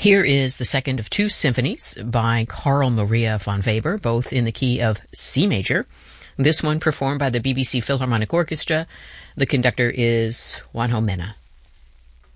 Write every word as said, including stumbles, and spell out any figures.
Here is the second of two symphonies by Carl Maria von Weber, both in the key of C major. This one performed by the B B C Philharmonic Orchestra. The conductor is Juanjo Mena.